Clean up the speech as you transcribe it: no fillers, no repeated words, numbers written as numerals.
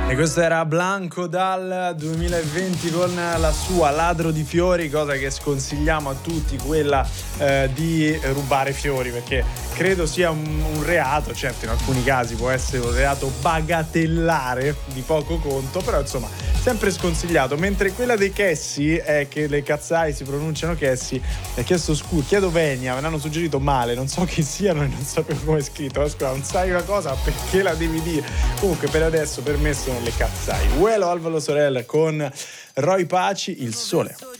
E questo era Blanco dal 2020 con la sua Ladro di fiori, cosa che sconsigliamo a tutti, quella di rubare fiori, perché credo sia un reato. Certo, in alcuni casi può essere un reato bagatellare di poco conto, però insomma sempre sconsigliato. Mentre quella dei Chessi è che le cazzai si pronunciano Chessi, e chiesto chiedo venia, me l'hanno suggerito male, non so chi siano e non sapevo come è scritto. Scusa, non sai una cosa, perché la devi dire? Comunque per adesso per me sono le cazzai. Uelo Alvaro Sorel con Roy Paci, Il Sole.